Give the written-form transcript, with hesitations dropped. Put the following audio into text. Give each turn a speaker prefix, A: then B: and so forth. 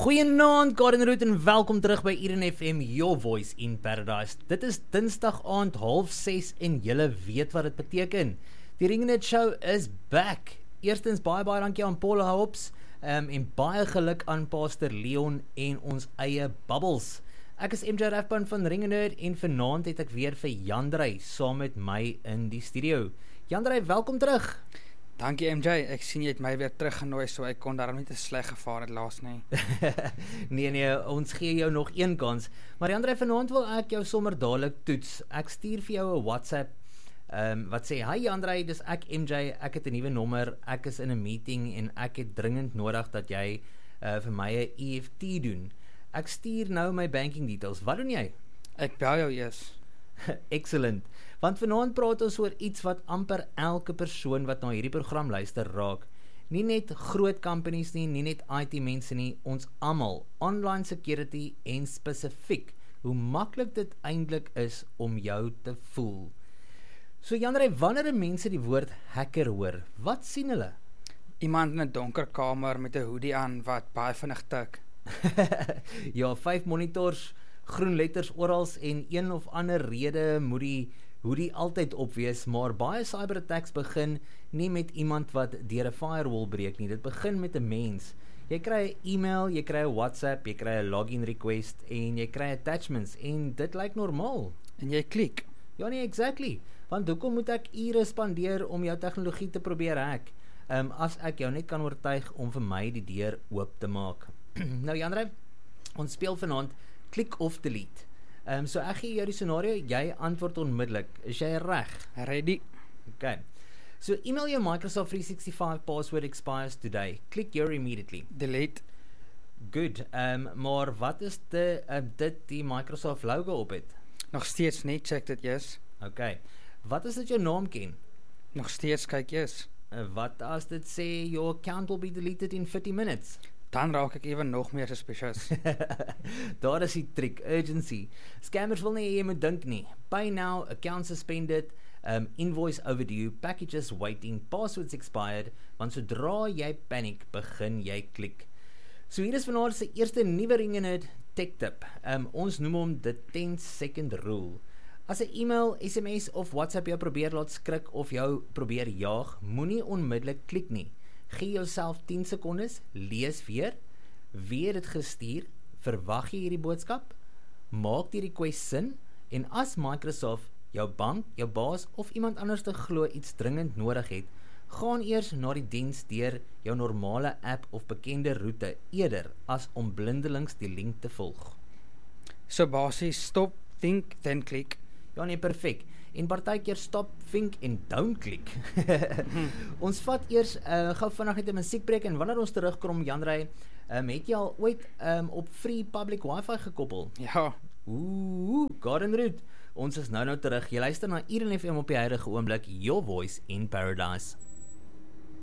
A: Goeienaand, Gordon Root en welkom terug by Eden FM, Your Voice in Paradise. Dit is Dinsdag aand 5:30 en julle weet wat dit beteken. Die Ringenet Show is back. Eerstens baie dankie aan Paula Hobbs en baie geluk aan Pastor Leon en ons eie Bubbles. Ek is MJ Rathbun van Ringenet en vanaand het ek weer vir Jandrey saam met my in die studio. Jandrey, welkom terug.
B: Dankie MJ, ek sien jy het my weer teruggenooi, so ek kon daarom nie te sleg gevaar het laas nie.
A: nee, ons gee jou nog een kans. Maar Jandrey, vanaand wil ek jou sommer dadelik toets. Ek stuur vir jou 'n WhatsApp wat sê, hi Jandrey, dis ek MJ, ek het 'n nuwe nommer, ek is in 'n meeting en ek het dringend nodig dat jy vir my 'n EFT doen. Ek stuur nou my banking details. Wat doen jy?
B: Ek bel jou eers.
A: Excellent. Want vanaand praat ons oor iets wat amper elke persoon wat na hierdie program luister raak. Nie net groot companies nie, nie net IT mense nie, ons almal, online security en spesifiek, hoe maklik dit eintlik is om jou te voel. So Jandrey, wanneer mense die woord hacker hoor, wat sien hulle?
B: Iemand in 'n donker kamer met 'n hoodie aan wat baie vinnig tik.
A: Ja, 5 monitors, groen letters orals en een of ander rede moet die hoodie altyd opwees, maar baie cyberattacks begin nie met iemand wat deur 'n firewall breek nie, dit begin met 'n mens. Jy kry 'n e-mail, jy kry 'n WhatsApp, jy kry 'n login request en jy kry attachments en dit lyk normaal.
B: En jy klik.
A: Ja nee, exactly, want hoekom moet ek ure spandeer om jou tegnologie te probeer hack, as ek jou net kan oortuig om vir my die deur oop te maak. Nou Jandrey, ons speel vanaand click of delete. So ek gee jou die scenario, jy antwoord onmiddellik. Is jy reg?
B: Ready?
A: Okay. So email your Microsoft 365 password expires today. Click here immediately.
B: Delete.
A: Good. Maar wat is dit die Microsoft logo op het?
B: Nog steeds nie, check dit eers.
A: Okay. Wat as dit jou naam ken?
B: Nog steeds kyk eers.
A: Wat as dit sê your account will be deleted in 50 minutes?
B: Dan raak ek even nog meer suspicious.
A: Daar is die trick, urgency. Scammers wil nie jy moet dink nie. Pay now, account suspended, invoice overdue, packages waiting, passwords expired, want sodra jy paniek, begin jy klik. So hier is vanaand se eerste nuwe Ringenet tech tip. Ons noem hom the 10-second rule. As 'n e-mail, SMS of WhatsApp jou probeer laat skrik of jou probeer jaag, moenie onmiddellik klik nie. Gee jouself 10 sekondes, lees weer dit gestuur, verwag jy hierdie boodskap, maak die request sin, en as Microsoft, jou bank, jou baas of iemand anders te glo iets dringend nodig het, gaan eers na die diens deur jou normale app of bekende roete eerder as om blindelings die link te volg.
B: So basies, stop, think, then click.
A: Ja nee, perfek. En partykeer stop, think en don't click. Ons vat eers gou vinnig net 'n musiekbreek en wanneer ons terugkom, Jandrey, het jy al ooit op free public wifi gekoppel?
B: Ja.
A: Gordon Root. Ons is nou terug. Jy luister na Eden FM op die huidige oomblik, Your Voice in Paradise.